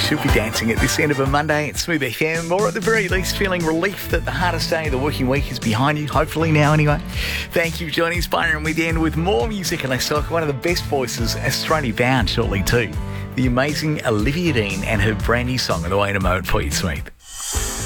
should be dancing at this end of a Monday at Smooth FM, or at the very least feeling relief that the hardest day of the working week is behind you, hopefully now anyway. Thank you for joining us, and we end with more music and let's talk one of the best voices, Australia bound shortly too. The amazing Olivia Dean and her brand new song on the way in a moment for you, Smooth.